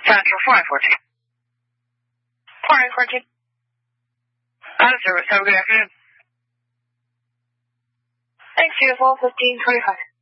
Central 414. 414. Out of service. Have a good afternoon. Thanks, beautiful. 1525.